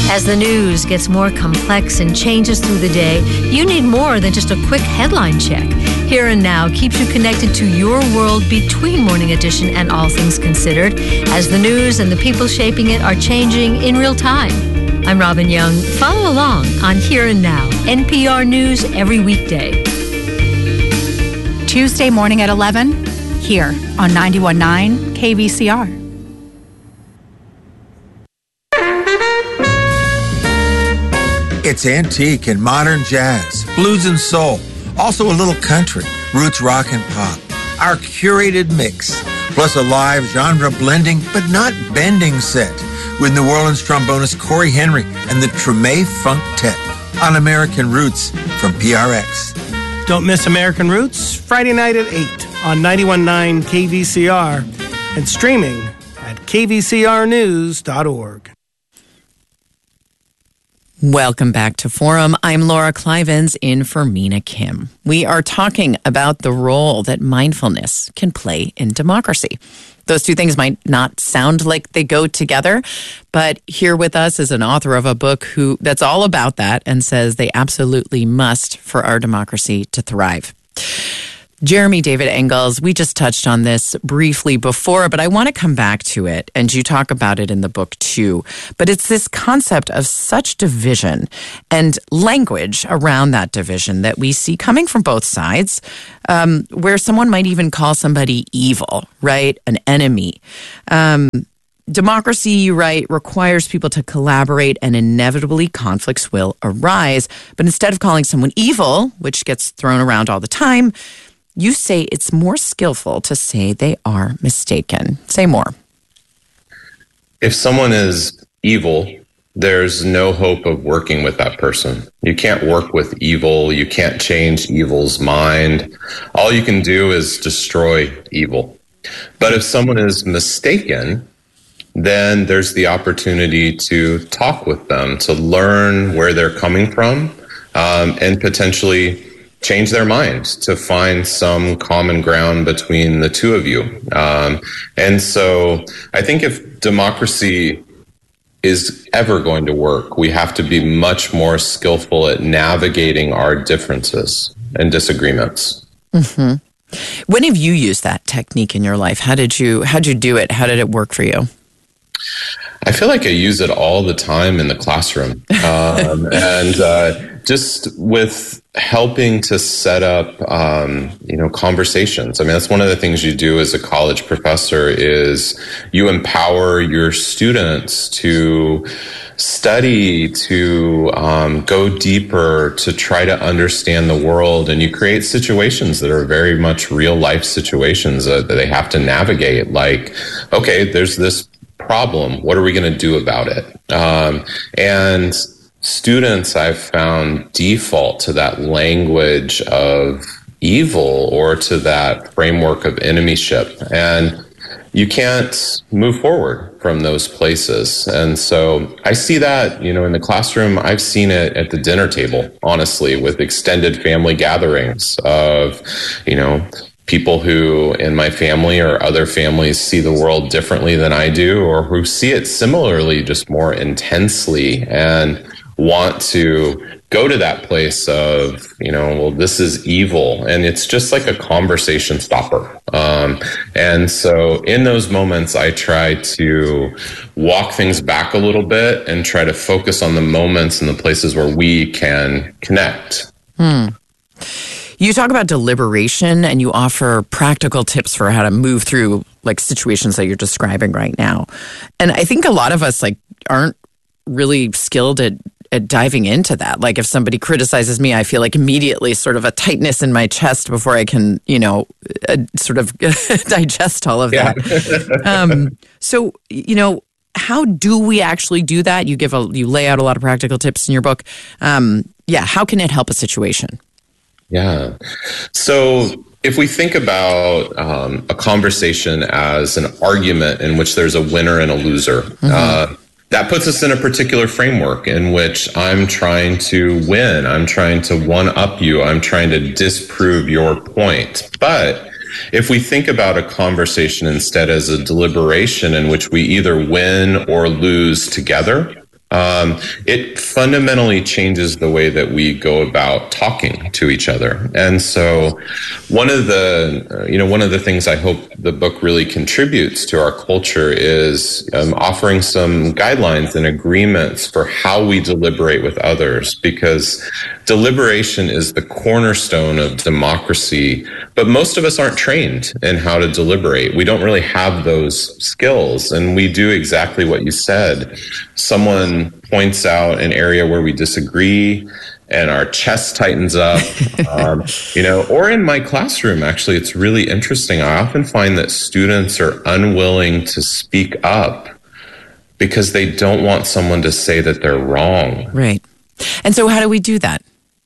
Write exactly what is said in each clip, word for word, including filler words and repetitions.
As the news gets more complex and changes through the day, you need more than just a quick headline check. Here and Now keeps you connected to your world between Morning Edition and All Things Considered, as the news and the people shaping it are changing in real time. I'm Robin Young. Follow along on Here and Now, N P R News every weekday. Tuesday morning at eleven, here on ninety-one point nine K V C R. It's antique and modern jazz, blues and soul, also a little country, roots rock and pop. Our curated mix, plus a live genre blending but not bending set with New Orleans trombonist Corey Henry and the Treme Funktet on American Roots from P R X. Don't miss American Roots, Friday night at eight on ninety-one point nine K V C R and streaming at k v c r news dot org. Welcome back to Forum. I'm Laura Clivens in for Mina Kim. We are talking about the role that mindfulness can play in democracy. Those two things might not sound like they go together, but here with us is an author of a book who that's all about that and says they absolutely must for our democracy to thrive. Jeremy David Engels, we just touched on this briefly before, but I want to come back to it, and you talk about it in the book too. But it's this concept of such division and language around that division that we see coming from both sides, um, where someone might even call somebody evil, right? An enemy. Um, democracy, you write, requires people to collaborate, and inevitably conflicts will arise. But instead of calling someone evil, which gets thrown around all the time, you say it's more skillful to say they are mistaken. Say more. If someone is evil, there's no hope of working with that person. You can't work with evil. You can't change evil's mind. All you can do is destroy evil. But if someone is mistaken, then there's the opportunity to talk with them, to learn where they're coming from, um, and potentially change their mind, to find some common ground between the two of you. Um, and so I think if democracy is ever going to work, we have to be much more skillful at navigating our differences and disagreements. Mm-hmm. When have you used that technique in your life? How did you, how did you do it? How did it work for you? I feel like I use it all the time in the classroom. Um, and uh, just with helping to set up, um, you know, conversations. I mean, that's one of the things you do as a college professor is you empower your students to study, to um, go deeper, to try to understand the world. And you create situations that are very much real life situations uh, that they have to navigate. Like, okay, there's this problem. What are we going to do about it? Um, and students, I've found, default to that language of evil or to that framework of enemyship. And you can't move forward from those places. And so I see that, you know, in the classroom. I've seen it at the dinner table, honestly, with extended family gatherings of, you know, people who in my family or other families see the world differently than I do, or who see it similarly, just more intensely, and want to go to that place of, you know, well, this is evil. And it's just like a conversation stopper. Um, and so in those moments, I try to walk things back a little bit and try to focus on the moments and the places where we can connect. Hmm. You talk about deliberation, and you offer practical tips for how to move through like situations that you're describing right now. And I think a lot of us like aren't really skilled at, at diving into that. Like if somebody criticizes me, I feel like immediately sort of a tightness in my chest before I can, you know, uh, sort of digest all of Yeah. that. um, so, you know, how do we actually do that? You give a, you lay out a lot of practical tips in your book. Um, yeah. How can it help a situation? Yeah. So if we think about um, a conversation as an argument in which there's a winner and a loser, mm-hmm. uh, that puts us in a particular framework in which I'm trying to win. I'm trying to one-up you. I'm trying to disprove your point. But if we think about a conversation instead as a deliberation in which we either win or lose together, Um, it fundamentally changes the way that we go about talking to each other. And so one of the, uh, you know, one of the things I hope the book really contributes to our culture is um, offering some guidelines and agreements for how we deliberate with others, because deliberation is the cornerstone of democracy. But most of us aren't trained in how to deliberate. We don't really have those skills. And we do exactly what you said. Someone points out an area where we disagree and our chest tightens up, um, you know, or in my classroom, actually, it's really interesting. I often find that students are unwilling to speak up because they don't want someone to say that they're wrong. Right. And so how do we do that?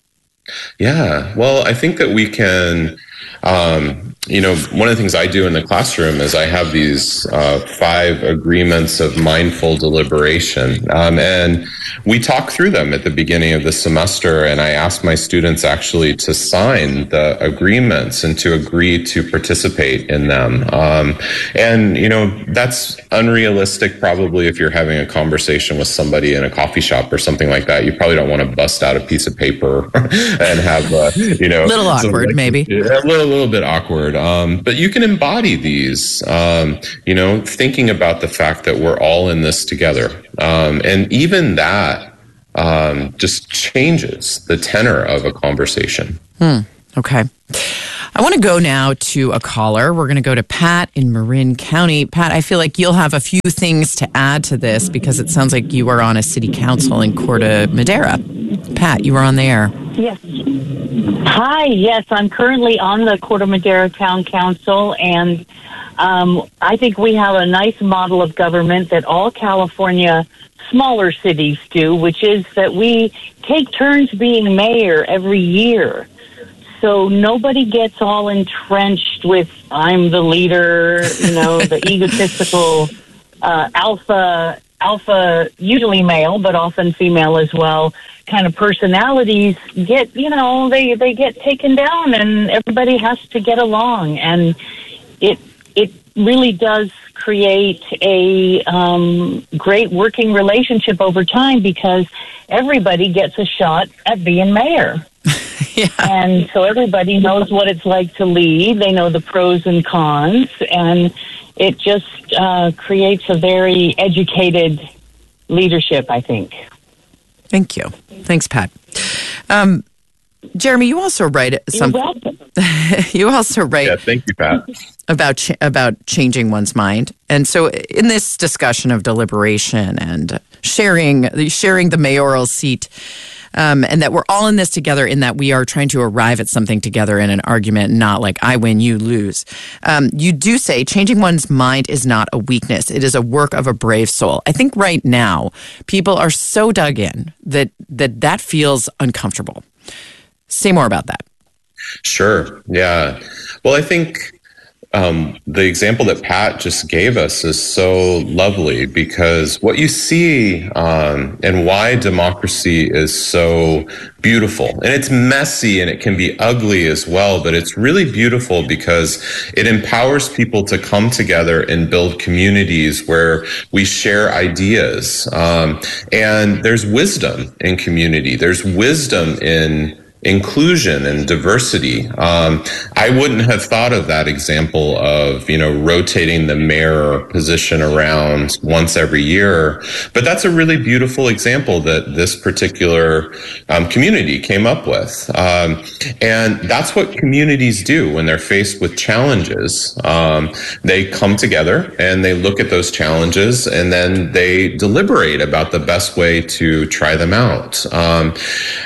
Yeah, well, I think that we can, um, you know, one of the things I do in the classroom is I have these uh, five agreements of mindful deliberation. Um, and we talk through them at the beginning of the semester. And I ask my students actually to sign the agreements and to agree to participate in them. Um, and, you know, that's unrealistic probably if you're having a conversation with somebody in a coffee shop or something like that. You probably don't want to bust out a piece of paper and have, uh, you know, a little awkward, like, maybe. A little, little bit awkward. Um, but you can embody these, um, you know, thinking about the fact that we're all in this together. Um, and even that um, just changes the tenor of a conversation. Hmm. Okay. I want to go now to a caller. We're going to go to Pat in Marin County. Pat, I feel like you'll have a few things to add to this because it sounds like you are on a city council in Corte Madera. Pat, you were on the air. Yes. Hi, yes, I'm currently on the Corte Madera Town Council, and um, I think we have a nice model of government that all California smaller cities do, which is that we take turns being mayor every year. So nobody gets all entrenched with, I'm the leader, you know, the egotistical uh, alpha, alpha, usually male, but often female as well, kind of personalities get, you know, they, they get taken down and everybody has to get along. And it it really does create a um, great working relationship over time because everybody gets a shot at being mayor. Yeah. And so everybody knows what it's like to lead. They know the pros and cons, and it just uh, creates a very educated leadership, I think. Thank you. Thanks, Pat. Um, Jeremy, you also write some. You're welcome. You also write. Yeah, thank you, Pat. About ch- about changing one's mind, and so in this discussion of deliberation and sharing sharing the mayoral seat. Um, and that we're all in this together in that we are trying to arrive at something together in an argument, not like I win, you lose. Um, you do say changing one's mind is not a weakness. It is a work of a brave soul. I think right now people are so dug in that that, that feels uncomfortable. Say more about that. Sure. Yeah. Well, I think Um, the example that Pat just gave us is so lovely because what you see um, and why democracy is so beautiful, and it's messy and it can be ugly as well, but it's really beautiful because it empowers people to come together and build communities where we share ideas. Um, and there's wisdom in community. There's wisdom in inclusion and diversity. Um, I wouldn't have thought of that example of, you know, rotating the mayor position around once every year. But that's a really beautiful example that this particular um, community came up with. Um, and that's what communities do when they're faced with challenges. Um, they come together and they look at those challenges and then they deliberate about the best way to try them out. Um,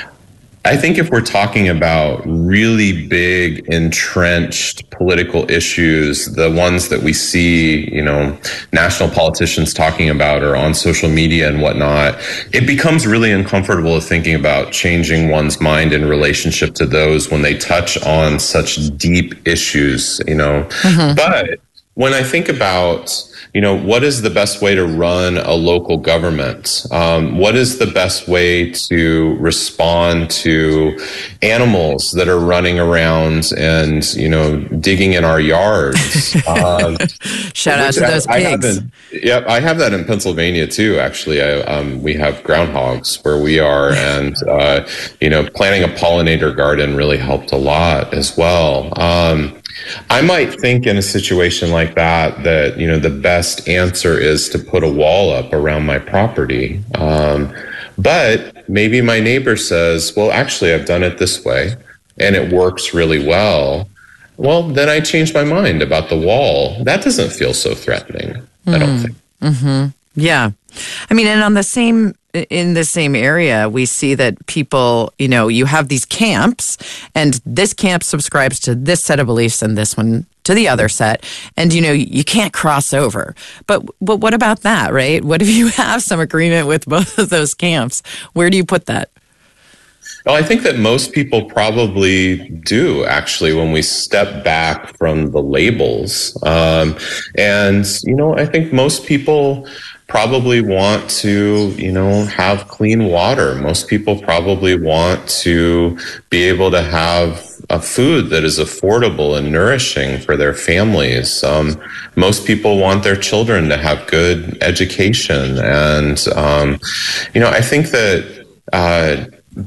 I think if we're talking about really big, entrenched political issues, the ones that we see, you know, national politicians talking about or on social media and whatnot, it becomes really uncomfortable thinking about changing one's mind in relationship to those when they touch on such deep issues, you know. Mm-hmm. But when I think about, you know, what is the best way to run a local government? Um, what is the best way to respond to animals that are running around and, you know, digging in our yards? Um, Shout out to I, those I have pigs. in, yep, I have that in Pennsylvania too. Actually, I, um, we have groundhogs where we are, and uh, you know, planting a pollinator garden really helped a lot as well. Um, I might think in a situation like that that, you know, the best answer is to put a wall up around my property. Um, but maybe my neighbor says, well, actually, I've done it this way and it works really well. Well, then I change my mind about the wall. That doesn't feel so threatening, mm. I don't think. Mm-hmm. Yeah. I mean, and on the same, in the same area, we see that people, you know, you have these camps, and this camp subscribes to this set of beliefs and this one to the other set. And, you know, you can't cross over. But, but what about that, right? What if you have some agreement with both of those camps? Where do you put that? Well, I think that most people probably do, actually, when we step back from the labels. Um, and, you know, I think most people probably want to, you know, have clean water. Most people probably want to be able to have a food that is affordable and nourishing for their families. Um, most people want their children to have good education. And, um, you know, I think that, uh,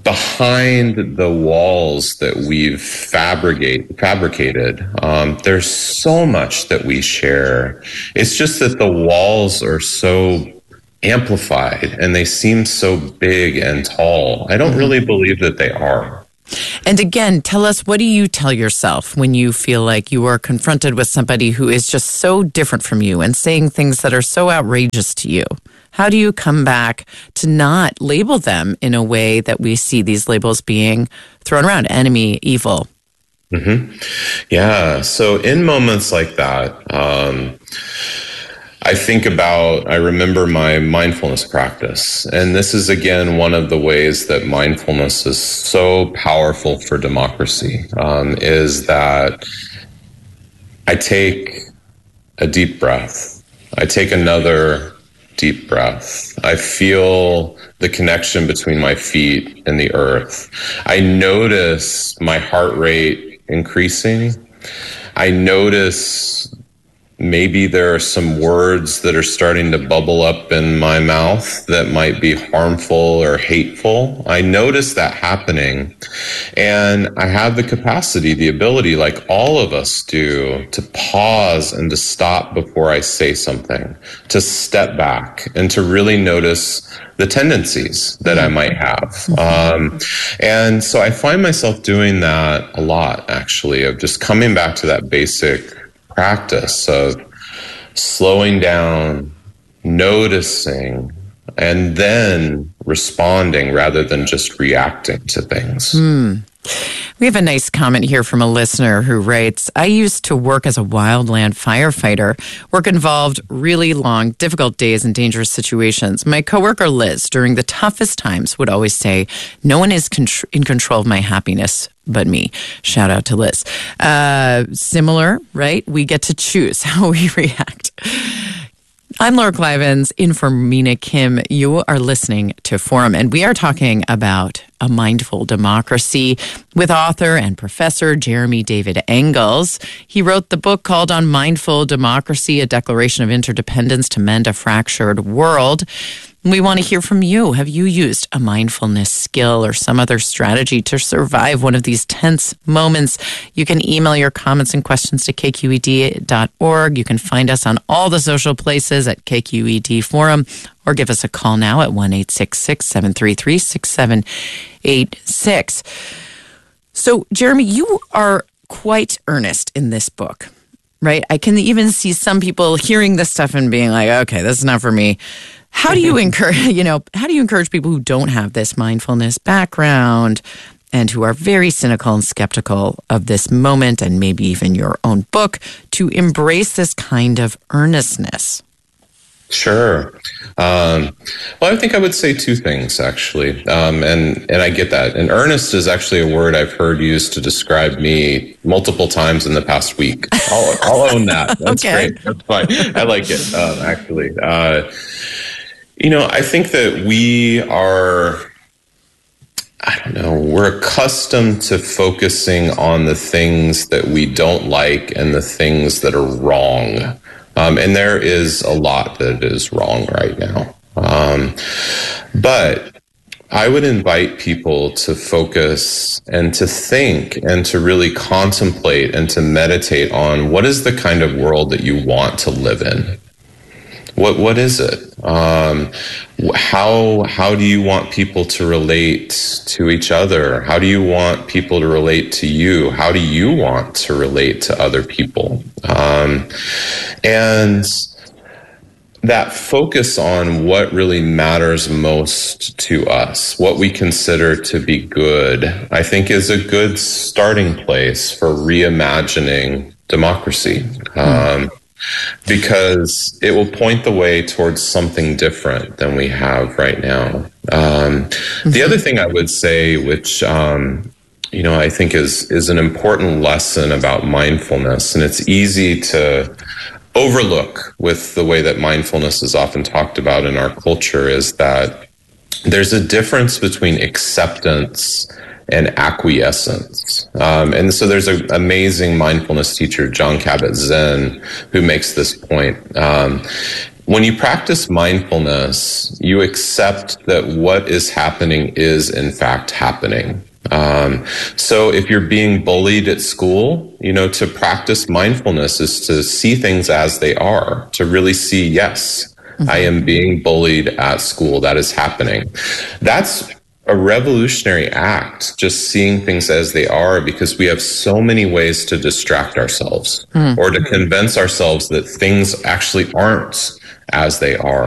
behind the walls that we've fabricate, fabricated, um, there's so much that we share. It's just that the walls are so amplified and they seem so big and tall. I don't really believe that they are. And again, tell us, what do you tell yourself when you feel like you are confronted with somebody who is just so different from you and saying things that are so outrageous to you? How do you come back to not label them in a way that we see these labels being thrown around? Enemy, evil. Mm-hmm. Yeah. So in moments like that, um, I think about, I remember my mindfulness practice. And this is, again, one of the ways that mindfulness is so powerful for democracy, um, is that I take a deep breath. I take another deep breath. I feel the connection between my feet and the earth. I notice my heart rate increasing. I notice maybe there are some words that are starting to bubble up in my mouth that might be harmful or hateful. I notice that happening. And I have the capacity, the ability, like all of us do, to pause and to stop before I say something, to step back and to really notice the tendencies that I might have. Um, and so I find myself doing that a lot, actually, of just coming back to that basic practice of slowing down, noticing, and then responding rather than just reacting to things. Mm. We have a nice comment here from a listener who writes, I used to work as a wildland firefighter. Work involved really long, difficult days and dangerous situations. My coworker Liz, during the toughest times, would always say, no one is contr- in control of my happiness but me. Shout out to Liz. Uh, similar, right? We get to choose how we react. I'm Laura Clivens, in for Mina Kim. You are listening to Forum, and we are talking about a mindful democracy with author and professor Jeremy David Engels. He wrote the book called On Mindful Democracy, A Declaration of Interdependence to Mend a Fractured World. We want to hear from you. Have you used a mindfulness skill or some other strategy to survive one of these tense moments? You can email your comments and questions to k q e d dot org. You can find us on all the social places at K Q E D Forum, or give us a call now at one eight six six, seven three three, six seven eight six. So, Jeremy, you are quite earnest in this book, right? I can even see some people hearing this stuff and being like, okay, this is not for me. How do you encourage, you know, how do you encourage people who don't have this mindfulness background and who are very cynical and skeptical of this moment and maybe even your own book to embrace this kind of earnestness? Sure. Um, well, I think I would say two things, actually. Um, and, and I get that. And earnest is actually a word I've heard used to describe me multiple times in the past week. I'll, I'll own that. That's Okay. great. That's fine. I like it, um, actually. Uh, you know, I think that we are, I don't know, we're accustomed to focusing on the things that we don't like and the things that are wrong. Um, and there is a lot that is wrong right now. Um, but I would invite people to focus and to think and to really contemplate and to meditate on what is the kind of world that you want to live in. What what is it? Um, how how do you want people to relate to each other? How do you want people to relate to you? How do you want to relate to other people? Um, and that focus on what really matters most to us, what we consider to be good, I think is a good starting place for reimagining democracy. Um, Because it will point the way towards something different than we have right now. Um, mm-hmm. The other thing I would say, which um, you know, I think is is an important lesson about mindfulness, and it's easy to overlook with the way that mindfulness is often talked about in our culture, is that there's a difference between acceptance and acquiescence. Um, and so there's an amazing mindfulness teacher, Jon Kabat-Zinn, who makes this point. Um, when you practice mindfulness, you accept that what is happening is in fact happening. Um, so if you're being bullied at school, you know, to practice mindfulness is to see things as they are, to really see, yes, mm-hmm. I am being bullied at school. That is happening. That's a revolutionary act, just seeing things as they are, because we have so many ways to distract ourselves mm. or to convince ourselves that things actually aren't as they are.